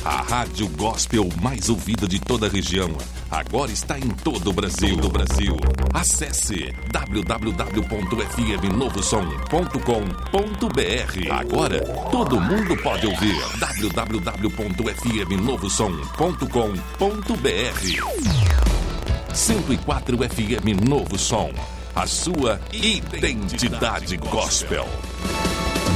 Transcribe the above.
A rádio gospel mais ouvida de toda a região. Agora está em todo o Brasil. Acesse www.fmnovosom.com.br. Agora todo mundo pode ouvir. www.fmnovosom.com.br. 104 FM Novo Som. A sua identidade gospel.